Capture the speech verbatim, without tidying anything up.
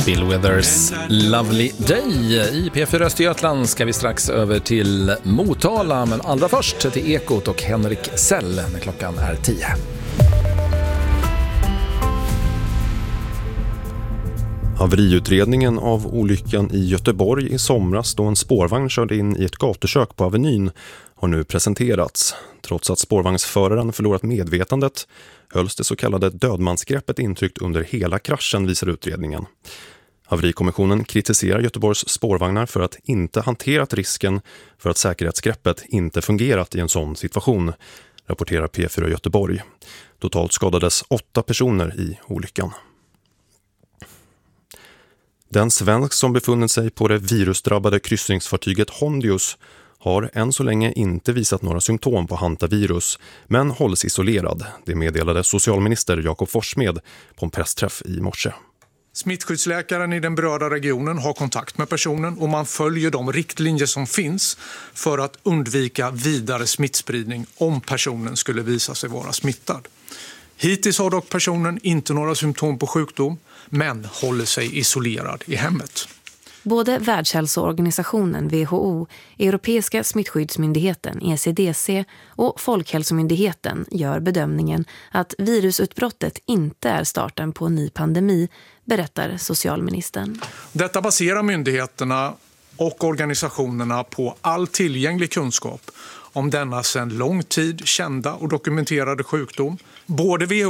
Bill Withers Lovely Day. I P fyra Östergötland ska vi strax över till Motala, men allra först till Ekot och Henrik Sell när klockan är tio. Haveriutredningen av olyckan i Göteborg i somras då en spårvagn körde in i ett gatukök på Avenyn har nu presenterats. Trots att spårvagnsföraren förlorat medvetandet hölls det så kallade dödmansgreppet intryckt under hela kraschen, visar utredningen. Haverikommissionen kritiserar Göteborgs spårvagnar för att inte hanterat risken för att säkerhetsgreppet inte fungerat i en sån situation, rapporterar P fyra Göteborg. Totalt skadades åtta personer i olyckan. Den svensk som befunnit sig på det virusdrabbade kryssningsfartyget Hondius har än så länge inte visat några symptom på hantavirus, men hålls isolerad. Det meddelade socialminister Jakob Forssmed på en pressträff i morse. Smittskyddsläkaren i den berörda regionen har kontakt med personen och man följer de riktlinjer som finns för att undvika vidare smittspridning om personen skulle visa sig vara smittad. Hittills har dock personen inte några symptom på sjukdom, men håller sig isolerad i hemmet. Både Världshälsoorganisationen W H O, Europeiska smittskyddsmyndigheten E C D C och Folkhälsomyndigheten gör bedömningen att virusutbrottet inte är starten på en ny pandemi, berättar socialministern. Detta baserar myndigheterna och organisationerna på all tillgänglig kunskap om denna sedan lång tid kända och dokumenterade sjukdom. Både W